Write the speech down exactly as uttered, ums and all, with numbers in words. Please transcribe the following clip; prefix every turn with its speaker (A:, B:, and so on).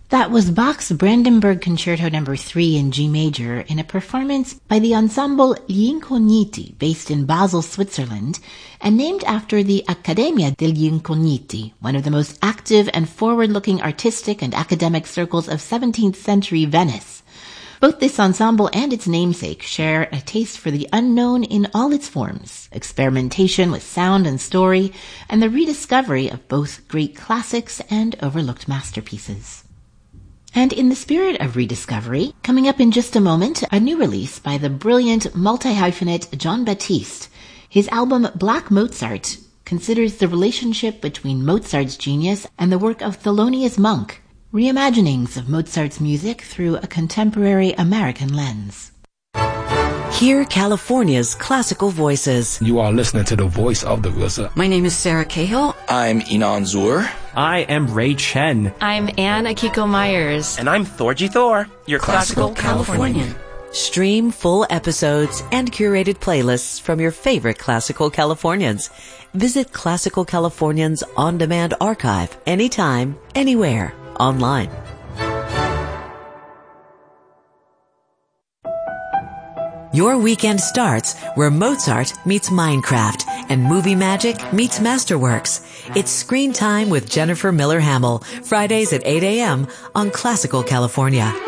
A: That was Bach's Brandenburg Concerto number three in G major in a performance by the ensemble Gli Incogniti, based in Basel, Switzerland, and named after the Accademia degli Incogniti, one of the most active and forward-looking artistic and academic circles of seventeenth century Venice. Both this ensemble and its namesake share a taste for the unknown in all its forms, experimentation with sound and story, and the rediscovery of both great classics and overlooked masterpieces. And in the spirit of rediscovery, coming up in just a moment, a new release by the brilliant multi-hyphenate Jon Batiste. His album Black Mozart considers the relationship between Mozart's genius and the work of Thelonious Monk, reimaginings of Mozart's music through a contemporary American lens.
B: Hear California's classical voices.
C: You are listening to the voice of the R Z A.
D: My name is Sarah Cahill.
E: I'm Inan Zur.
F: I am Ray Chen.
G: I'm Anne Akiko Myers.
H: And I'm Thorgy Thor, your classical, classical Californian.
B: Californian. Stream full episodes and curated playlists from your favorite Classical Californians. Visit Classical Californians on-demand archive anytime, anywhere, online. Your weekend starts where Mozart meets Minecraft and movie magic meets Masterworks. It's Screen Time with Jennifer Miller Hamill, Fridays at eight a.m. on Classical California.